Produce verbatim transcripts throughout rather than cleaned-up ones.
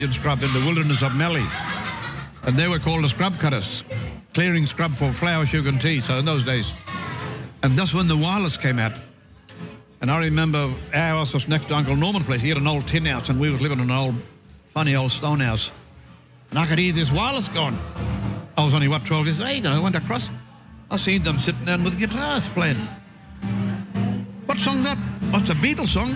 scrub in the wilderness of Mallee. And they were called the scrub cutters, clearing scrub for flour, sugar and tea, so in those days. And that's when the wireless came out. And I remember our house was next to Uncle Norman's place. He had an old tin house and we was living in an old, funny old stone house. And I could hear this wireless going. I was only, what, twelve years old? I went across. I seen them sitting down with guitars playing. What song that? What's a Beatles song?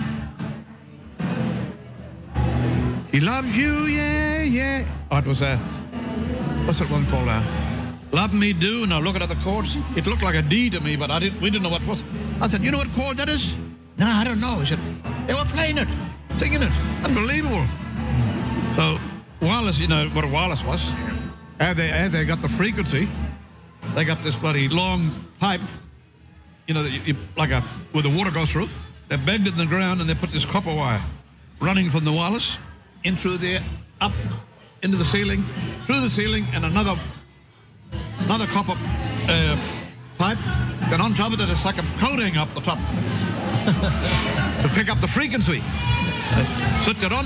He loves you, yeah, yeah. Oh, it was a, what's that one called? Uh, Love Me Do. And I look at the chords. It looked like a D to me, but I didn't. We didn't know what it was. I said, you know what chord that is? No, I don't know. He said, they were playing it, singing it. Unbelievable. So wireless, you know what a wireless was. And they, and they got the frequency. They got this bloody long pipe, you know, you, you, like a where the water goes through. They begged it in the ground and they put this copper wire running from the wireless in through there, up into the ceiling, through the ceiling, and another another copper uh, pipe. And on top of it, it's like a coating up the top to pick up the frequency. Switch it on.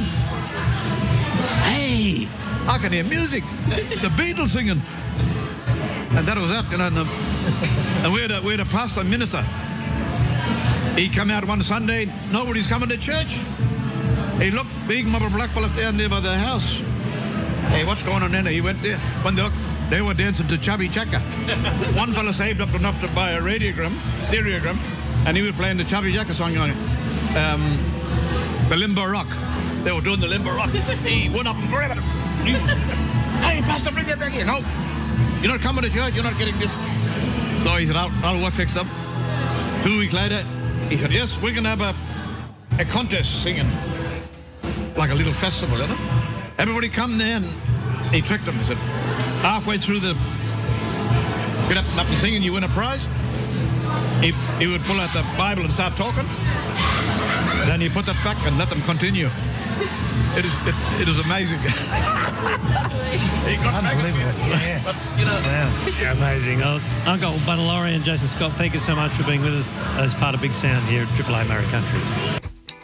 Hey, I can hear music. It's a Beatles singing. And that was that, you know. And, the, and we, had a, we had a pastor minister. He come out one Sunday, nobody's coming to church. He looked, big mob of black fellas down there by the house. Hey, what's going on there? He went there. When they looked, they were dancing to Chubby Checker. One fella saved up enough to buy a radiogram, stereogram, and he was playing the Chubby Checker song on um, the Limbo Rock. They were doing the Limbo Rock. He went up and grabbed it. Hey, pastor, bring it back here. No. You're not coming to church, you're not getting this. So he said, I'll, I'll work fix up. Two weeks later, he said, yes, we're going to have a, a contest singing. Like a little festival, you know? Everybody come there, and he tricked them. He said, halfway through the, get up, up and singing, you win a prize. He, he would pull out the Bible and start talking. Then he put that back and let them continue. It is it, it is amazing. He got Unbelievable. Yeah. But, you know, yeah. Yeah, amazing. Uh, Uncle Bunalori and Jason Scott, thank you so much for being with us as part of Big Sound here at Triple A Murray Country.